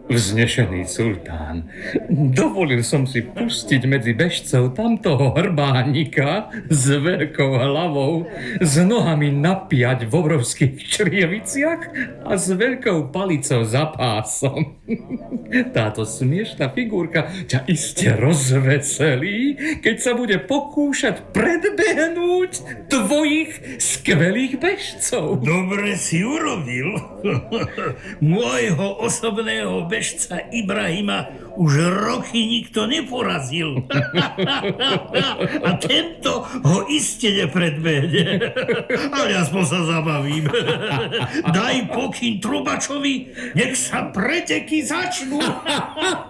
Vznešený sultán, dovolil som si pustiť medzi bežcov tamtoho hrbánika s veľkou hlavou, s nohami napiať v obrovských črieviciach a s veľkou palicou za pásom. Táto smiešná figurka ťa iste rozveselí, keď sa bude pokúšať predbehnúť tvojich skvelých bežcov. Dobre si urobil. Môjho osobného bežca Ibrahima už roky nikto neporazil. A tento ho iste nepredbehne. Ale aspoň sa zabavím. Daj pokyn trubačovi, nech sa preteky začnú.